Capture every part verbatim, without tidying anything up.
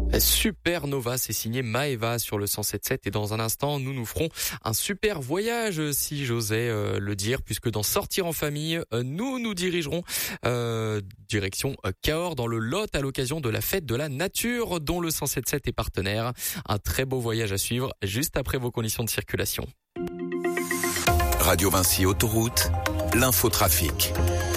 Supernova, c'est signé Maeva sur le cent sept virgule sept et dans un instant, nous nous ferons un super voyage, si j'osais euh, le dire, puisque dans Sortir en famille, euh, nous nous dirigerons euh, direction euh, Cahors dans le Lot à l'occasion de la fête de la nature dont le cent sept virgule sept est partenaire. Un très beau voyage à suivre juste après vos conditions de circulation. Radio Vinci Autoroute, l'infotrafic.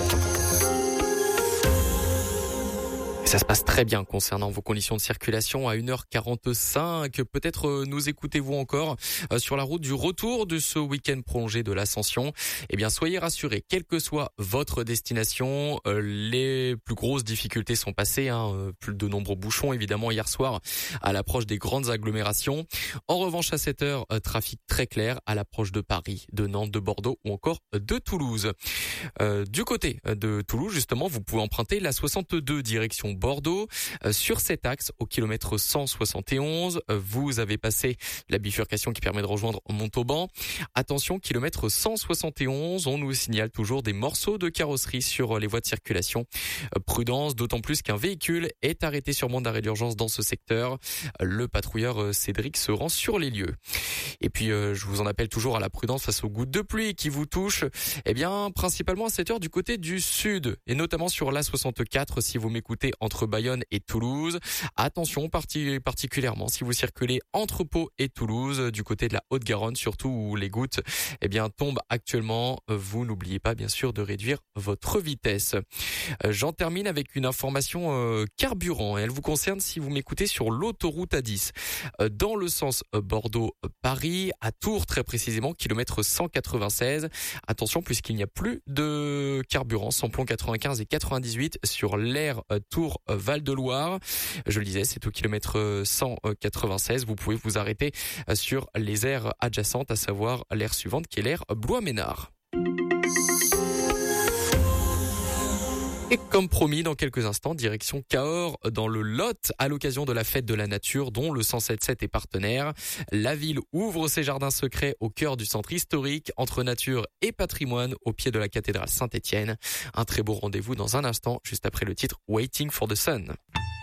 Ça se passe très bien concernant vos conditions de circulation à une heure quarante-cinq. Peut-être euh, nous écoutez-vous encore euh, sur la route du retour de ce week-end prolongé de l'Ascension. Eh bien, soyez rassurés, quelle que soit votre destination, euh, les plus grosses difficultés sont passées. Hein, euh, plus de nombreux bouchons, évidemment, hier soir à l'approche des grandes agglomérations. En revanche, à cette heure, euh, trafic très clair à l'approche de Paris, de Nantes, de Bordeaux ou encore de Toulouse. Euh, du côté de Toulouse, justement, vous pouvez emprunter la soixante-deux direction Bordeaux. Euh, sur cet axe, au kilomètre cent soixante et onze, euh, vous avez passé la bifurcation qui permet de rejoindre Montauban. Attention, kilomètre cent soixante et onze, on nous signale toujours des morceaux de carrosserie sur les voies de circulation. Euh, prudence, d'autant plus qu'un véhicule est arrêté sur bande d'arrêt d'urgence dans ce secteur. Euh, le patrouilleur euh, Cédric se rend sur les lieux. Et puis, euh, je vous en appelle toujours à la prudence face aux gouttes de pluie qui vous touchent. Eh bien, principalement à cette heure du côté du sud, et notamment sur l'A soixante-quatre, si vous m'écoutez entre Bayonne et Toulouse. Attention parti- particulièrement si vous circulez entre Pau et Toulouse, du côté de la Haute-Garonne, surtout où les gouttes eh bien tombent actuellement. Vous n'oubliez pas bien sûr de réduire votre vitesse. Euh, j'en termine avec une information euh, carburant, et elle vous concerne si vous m'écoutez sur l'autoroute A dix. Euh, dans le sens euh, Bordeaux-Paris, à Tours très précisément, kilomètre cent quatre-vingt-seize. Attention puisqu'il n'y a plus de carburant, samplon quatre-vingt-quinze et quatre-vingt-dix-huit sur l'aire euh, Tours Val-de-Loire. Je le disais, c'est au kilomètre cent quatre-vingt-seize. Vous pouvez vous arrêter sur les aires adjacentes, à savoir l'aire suivante qui est l'aire Blois-Ménard. Et comme promis, dans quelques instants, direction Cahors, dans le Lot, à l'occasion de la fête de la nature, dont le cent sept virgule sept est partenaire. La ville ouvre ses jardins secrets au cœur du centre historique, entre nature et patrimoine, au pied de la cathédrale Saint-Étienne. Un très beau rendez-vous dans un instant, juste après le titre Waiting for the Sun.